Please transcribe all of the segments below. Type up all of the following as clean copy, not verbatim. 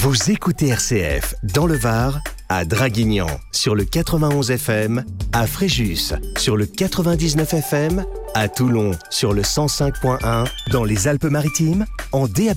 Vous écoutez RCF dans le Var, à Draguignan sur le 91 FM, à Fréjus sur le 99 FM, à Toulon sur le 105.1, dans les Alpes-Maritimes en DAB+.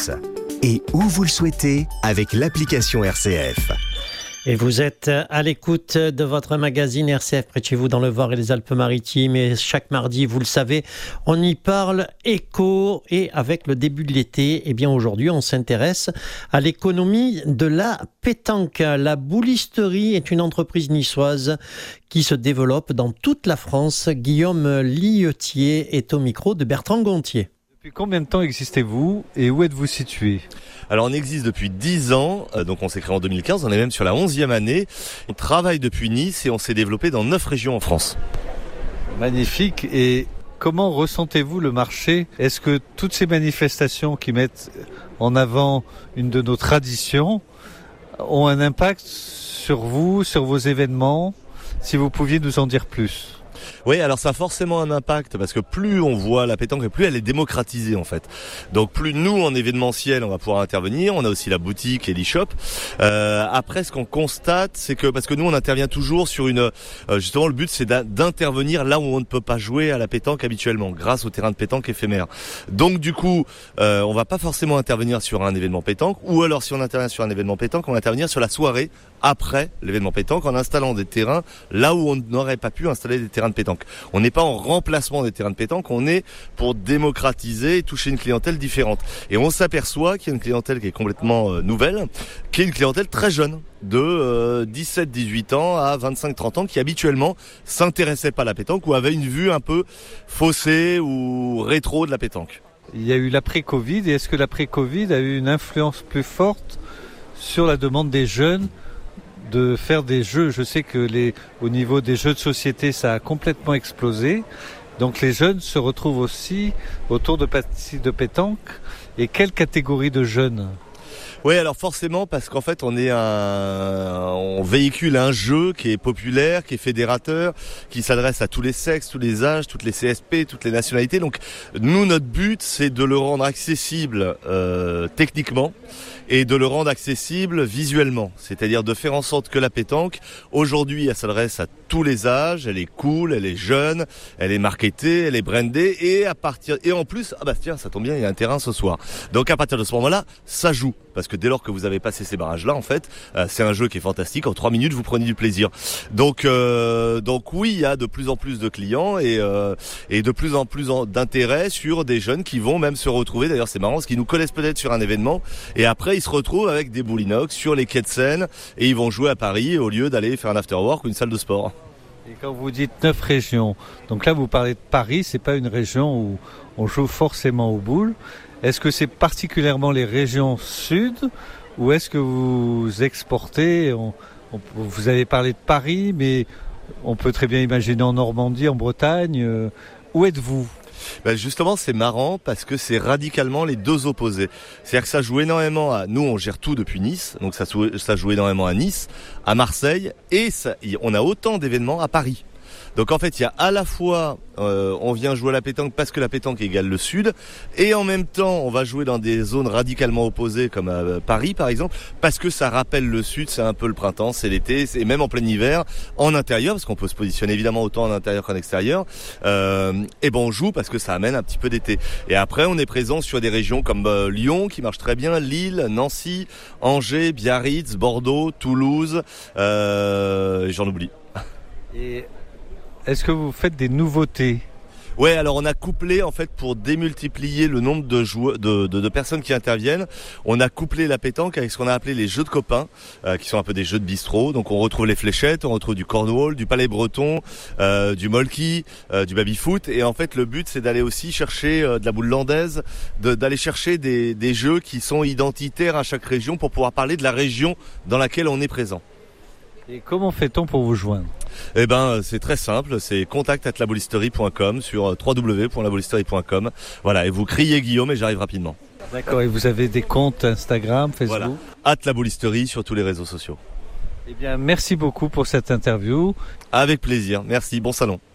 Et où vous le souhaitez avec l'application RCF. Et vous êtes à l'écoute de votre magazine RCF près de chez vous dans le Var et les Alpes-Maritimes. Et chaque mardi, vous le savez, on y parle éco. Et avec le début de l'été, eh bien aujourd'hui, on s'intéresse à l'économie de la pétanque. La boulisterie est une entreprise niçoise qui se développe dans toute la France. Guillaume Liotier est au micro de Bertrand Gontier. Depuis combien de temps existez-vous et où êtes-vous situé ? Alors on existe depuis 10 ans, donc on s'est créé en 2015, on est même sur la 11e année. On travaille depuis Nice et on s'est développé dans 9 régions en France. Magnifique. Et comment ressentez-vous le marché ? Est-ce que toutes ces manifestations qui mettent en avant une de nos traditions ont un impact sur vous, sur vos événements ? Si vous pouviez nous en dire plus. Oui, alors ça a forcément un impact parce que plus on voit la pétanque et plus elle est démocratisée en fait. Donc plus nous en événementiel on va pouvoir intervenir, on a aussi la boutique et l'e-shop. Après ce qu'on constate c'est que, parce que nous on intervient toujours sur justement le but c'est d'intervenir là où on ne peut pas jouer à la pétanque habituellement grâce au terrain de pétanque éphémère. Donc du coup on va pas forcément intervenir sur un événement pétanque, ou alors si on intervient sur un événement pétanque on va intervenir sur la soirée après l'événement pétanque en installant des terrains là où on n'aurait pas pu installer des terrains de pétanque. On n'est pas en remplacement des terrains de pétanque, on est pour démocratiser et toucher une clientèle différente. Et on s'aperçoit qu'il y a une clientèle qui est complètement nouvelle, qui est une clientèle très jeune, de 17-18 ans à 25-30 ans, qui habituellement s'intéressait pas à la pétanque ou avait une vue un peu faussée ou rétro de la pétanque. Il y a eu l'après-Covid, et est-ce que l'après-Covid a eu une influence plus forte sur la demande des jeunes de faire des jeux? Je sais que au niveau des jeux de société, ça a complètement explosé. Donc les jeunes se retrouvent aussi autour de parties de pétanque. Et quelle catégorie de jeunes ? Oui, alors forcément, parce qu'en fait, on véhicule un jeu qui est populaire, qui est fédérateur, qui s'adresse à tous les sexes, tous les âges, toutes les CSP, toutes les nationalités. Donc, nous, notre but, c'est de le rendre accessible techniquement et de le rendre accessible visuellement. C'est-à-dire de faire en sorte que la pétanque, aujourd'hui, elle s'adresse à tous les âges, elle est cool, elle est jeune, elle est marketée, elle est brandée, et en plus, tiens, ça tombe bien, il y a un terrain ce soir. Donc, à partir de ce moment-là, ça joue. Parce que dès lors que vous avez passé ces barrages-là, en fait, c'est un jeu qui est fantastique. En 3 minutes, vous prenez du plaisir. Donc oui, il y a de plus en plus de clients et de plus en plus d'intérêt sur des jeunes qui vont même se retrouver. D'ailleurs, c'est marrant, parce qu'ils nous connaissent peut-être sur un événement et après, ils se retrouvent avec des boules inox sur les quais de Seine et ils vont jouer à Paris au lieu d'aller faire un after-work ou une salle de sport. Et quand vous dites 9 régions, donc là, vous parlez de Paris, c'est pas une région où on joue forcément aux boules. Est-ce que c'est particulièrement les régions sud ou est-ce que vous exportez ? Vous avez parlé de Paris, mais on peut très bien imaginer en Normandie, en Bretagne. Où êtes-vous ? Justement, c'est marrant parce que c'est radicalement les deux opposés. C'est-à-dire que ça joue énormément nous on gère tout depuis Nice, donc ça joue énormément à Nice, à Marseille, et on a autant d'événements à Paris. Donc en fait, il y a à la fois, on vient jouer à la pétanque parce que la pétanque égale le sud, et en même temps, on va jouer dans des zones radicalement opposées comme à Paris par exemple, parce que ça rappelle le sud, c'est un peu le printemps, c'est l'été, et même en plein hiver, en intérieur, parce qu'on peut se positionner évidemment autant en intérieur qu'en extérieur, on joue parce que ça amène un petit peu d'été. Et après, on est présent sur des régions comme Lyon, qui marche très bien, Lille, Nancy, Angers, Biarritz, Bordeaux, Toulouse, j'en oublie. Et est-ce que vous faites des nouveautés ? Ouais, alors on a couplé en fait pour démultiplier le nombre de personnes qui interviennent. On a couplé la pétanque avec ce qu'on a appelé les jeux de copains, qui sont un peu des jeux de bistrot. Donc on retrouve les fléchettes, on retrouve du cornhole, du palais breton, du molki, du baby-foot. Et en fait le but c'est d'aller aussi chercher de la boule landaise, d'aller chercher des jeux qui sont identitaires à chaque région pour pouvoir parler de la région dans laquelle on est présent. Et comment fait-on pour vous joindre ? C'est très simple, c'est contact@laboulisterie.com sur www.laboulisterie.com. Voilà, et vous criez Guillaume et j'arrive rapidement. D'accord, et vous avez des comptes Instagram, Facebook ? Voilà, @laboulisterie sur tous les réseaux sociaux. Eh bien, merci beaucoup pour cette interview. Avec plaisir, merci, bon salon.